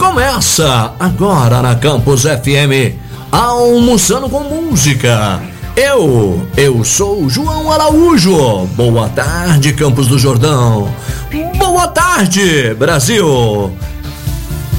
Começa agora na Campus FM, Almoçando com Música. Eu sou João Araújo. Boa tarde, Campos do Jordão. Boa tarde, Brasil.